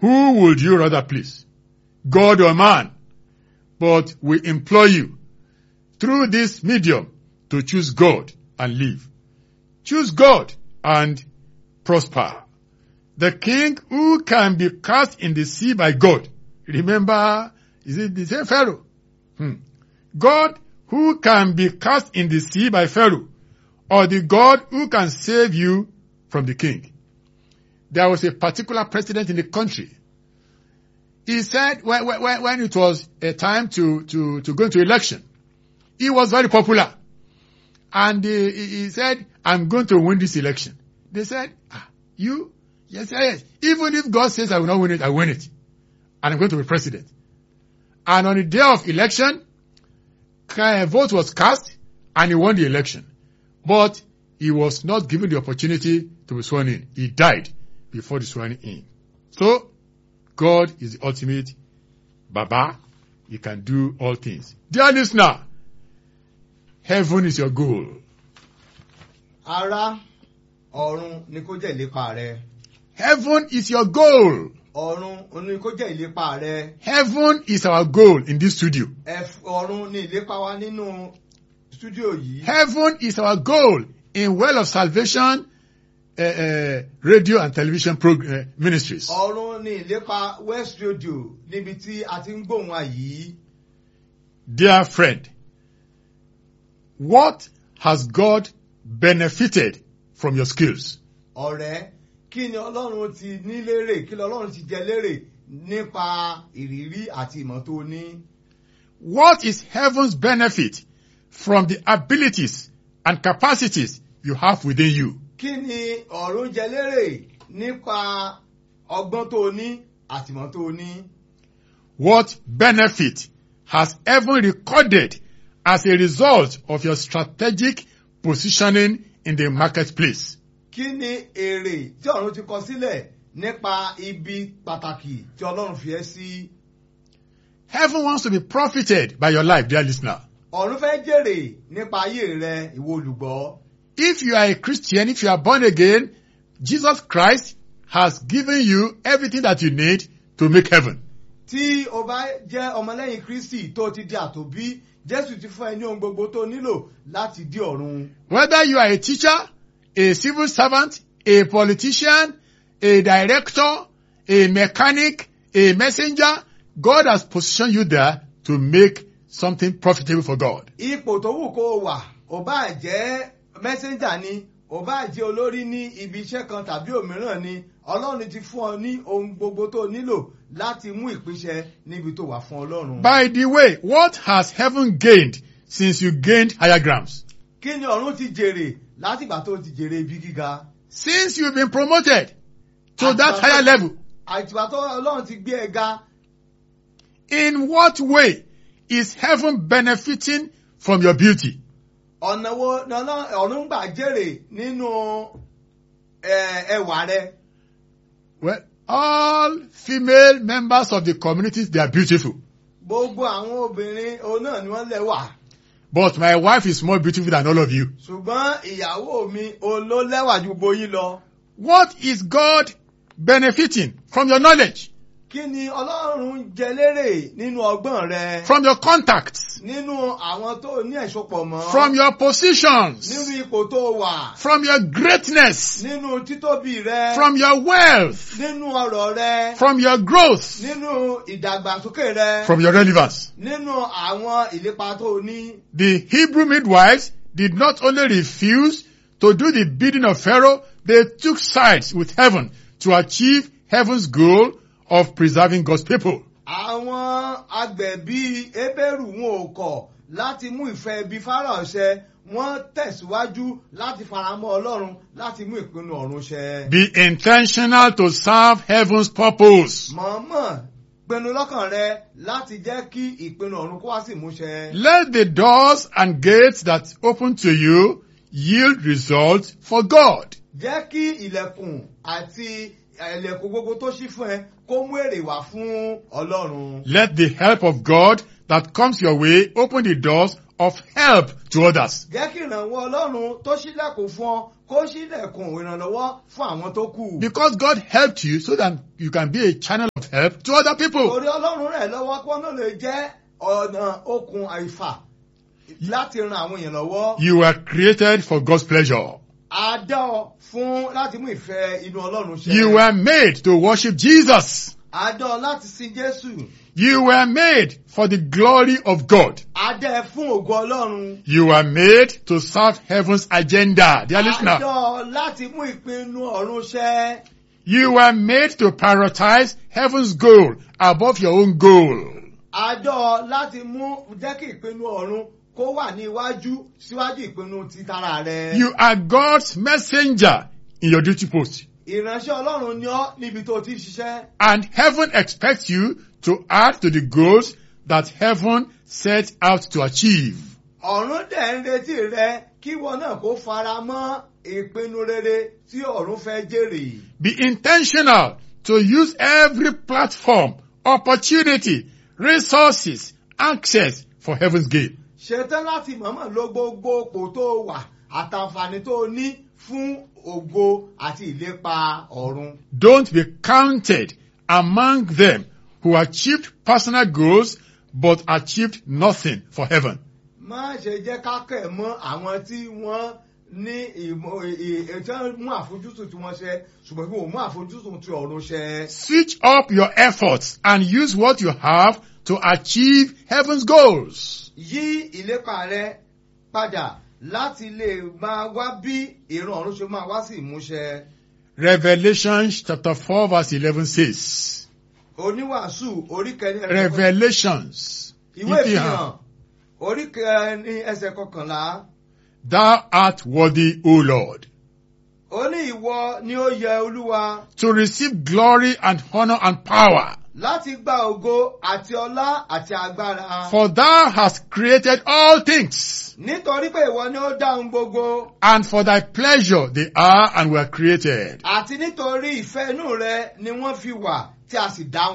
Who would you rather please, God or man? But we implore you, through this medium, to choose God and live. Choose God and prosper. The king who can be cast in the sea by God. Remember, is it the same Pharaoh? God who can be cast in the sea by Pharaoh, or the God who can save you from the king. There was a particular president in the country. He said when it was a time to go into election, he was very popular. And he said, I'm going to win this election. They said, you? Yes. Even if God says I will not win it, I win it. And I'm going to be president. And on the day of election, a vote was cast and he won the election. But he was not given the opportunity to be sworn in. He died before the swearing in. So, God is the ultimate Baba. He can do all things. Dear listener, heaven is your goal. Ara, ọ̀run ni kó jẹ́ ìlépa rẹ. Heaven is your goal. Ọ̀run ni kó jẹ́ ìlépa rẹ. Heaven is our goal in this studio. Ọ̀run ni ìlépa wa nínú studio yìí. Heaven is our goal in Well of Salvation radio and television ministries. Ọ̀run ni ìlépa West Radio níbi tí a ti ń gbóhùn wa yìí. Dear friend, what has God benefited from your skills? Ọ̀rẹ́, kí ni Ọlọ́run ti ní lérè, kí ni Ọlọ́run ti jẹ lérè nípa ìrírí àti ìmọ̀ tó ní? What is heaven's benefit from the abilities and capacities you have within you? Kí ni ọ̀run jẹ lérè nípa ọgbọ́n tó ní àti ìmọ̀ tó ní? What benefit has heaven recorded as a result of your strategic positioning in the marketplace? Kí ni èrè tí ọ̀run ti kọ sílẹ̀ nípa ibi pàtàkì tí Ọlọ́run fi ẹ́ sí? Heaven wants to be profited by your life, dear listener. Ọ̀run fẹ́ jèrè nípa ayé rẹ, ìwọ olùgbọ́. If you are a Christian, if you are born again, Jesus Christ has given you everything that you need to make heaven. Tí o bá jẹ́ ọmọlẹ́yìn Kristi tó ti di àtòbí, Jésù ti fún ẹ ní ohun gbogbo tó nílò láti dé ọ̀run. Whether you are a teacher, a civil servant, a politician, a director, a mechanic, a messenger, God has positioned you there to make something profitable for God. Ipò tó wù kó wà, ó bá jẹ́ messenger ni, ó bá jẹ́ olórí ní ibi iṣẹ́ kan tàbí òmíràn ni, Ọlọ́run ti fún ọ ní ohun gbogbo tó nílò láti mú ìpínṣẹ níbi tó wà fún Ọlọ́run. By the way, what has heaven gained since you gained higher grounds? Kí ni ọ̀run ti jèrè láti ìgbà tó ti jèrè ibi gíga? Since you've been promoted to that higher level. Àtìgbà tó Ọlọ́run ti gbé ẹ ga. In what way is heaven benefiting from your beauty? Ọ̀nà wo ọ̀run gbà jèrè nínú ẹwà rẹ? Well, all female members of the communities, they are beautiful. Gbogbo àwọn obìnrin òun náà ni wọ́n lẹ́wà. But my wife is more beautiful than all of you. Ṣùgbọ́n ìyàwó mi òun ló lẹ́wà ju gbogbo yín lọ. What is God benefiting from your knowledge? Kí ni Ọlọ́run jẹ lérè nínú ọgbọ́n rẹ? From your contacts? Nínú àwọn tó ní ẹ̀ṣọ́pọ̀ mọ́? From your positions? Nínú ipò tó wà? From your greatness? Nínú títóbi rẹ? From your wealth? Nínú ọrọ̀ rẹ? From your growth? Nínú ìdàgbàsókè rẹ? From your relevance? Nínú àwọn ìlépa tó ní? The Hebrew midwives did not only refuse to do the bidding of Pharaoh, they took sides with heaven to achieve heaven's goal of preserving God's people. Àwọn agbẹ̀bí Hébérù wọn ò kọ̀ láti mú ìfẹ́ bí Fáráò ṣẹ, wọ́n tẹ̀síwájú láti faramọ́ Ọlọ́run láti mú ìpinnu ọ̀run ṣẹ. Be intentional to serve heaven's purpose. Mọ̀ọ́mọ̀ pinnu lọ́kàn rẹ láti jẹ́ kí ìpinnu ọ̀run kó wá sí ìmúṣẹ. Let the doors and gates that open to you yield results for God. Jẹ́ kí ilẹ̀kùn àti ilẹ̀kùn gbogbo tó ṣí fún ẹ kó mú èrè wá fún Ọlọ́run. Let the help of God that comes your way open the doors of help to others. Jẹ́ kí ìrànwọ́ Ọlọ́run tó ṣílẹ̀kùn fún ọ kó ṣílẹ̀kùn ìrànlọ́wọ́ fún àwọn tó kù. Because God helped you so that you can be a channel of help to other people. Torí Ọlọ́run rẹ̀ lọ́wọ́ kó náà lè jẹ́ ọ̀nà okùn àìfà láti ran àwọn èèyàn lọ́wọ́. You were created for God's pleasure. A dá ọ fún láti mú ìfẹ́ inú Ọlọ́run ṣẹ. You were made to worship Jesus. A dá ọ láti sin Jésù. You were made for the glory of God. A dá ẹ fún ògo Ọlọ́run. You were made to serve heaven's agenda. Dear A dá listener, ọ láti mú ìpinnu ọ̀run ṣẹ. you were made to prioritize heaven's goal above your own goal. A dá ọ láti mú jẹ́ kí ìpinnu ọ̀run kó wà ní iwájú síwájú ìpinnu títara rẹ. You are God's messenger in your duty post. Ìránṣẹ́ Ọlọ́run ni ọ́ níbi tó ti ń ṣiṣẹ́. And heaven expects you to add to the goals that heaven set out to achieve. Ọ̀run dẹ̀ ń retí rẹ kí wọn náà kó fara mọ́ ìpinnu rere tí ọ̀run fẹ́ jèrè. Be intentional to use every platform, opportunity, resources, access for heaven's gain. Ṣetán láti mọ̀mọ́ lo gbogbo òpó tó wà àtàǹfààní tó ní fún ògo àti ìlépa ọ̀run. Don't be counted among them who achieved personal goals but achieved nothing for heaven. Má ṣe jẹ́ ká kẹ̀ mọ́ àwọn tí wọ́n ní ètò mú àfojúsùn tí wọ́n ṣe ṣùgbọ́n kí wọ́n mú àfojúsùn tí ọ̀run ṣe. Switch up your efforts and use what you have to achieve heaven's goals. Yí ìlépa rẹ padà láti lè máa wá bí ìran ọ̀run ṣe máa wá sí ìmúṣẹ. Revelation chapter 4 verse 11 says. Oníwàásù orí kẹrin Revelations. ìwé ìfihàn orí kẹrin ẹsẹ̀ kọkànlá. Thou art worthy, O Lord, Ó ní ìwọ ni ó yẹ Olúwa to receive glory and honor and power. láti gba ògo àti ọlá àti agbára. For thou hast created all things, Nítorí pé ìwọ ni ó dá ohun gbogbo. and for thy pleasure they are and were created. Àti nítorí ìfẹ́ inú rẹ ni wọ́n fi wà tí a sì dá